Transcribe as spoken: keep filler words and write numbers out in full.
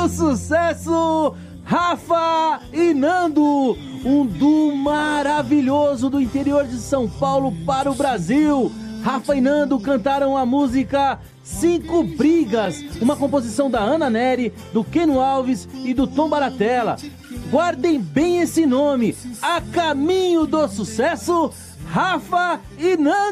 do sucesso, Rafa e Nando, um duo maravilhoso do interior de São Paulo para o Brasil. Rafa e Nando cantaram a música Cinco Brigas, uma composição da Ana Neri, do Keno Alves e do Tom Baratella. Guardem bem esse nome, A Caminho do Sucesso, Rafa e Nando.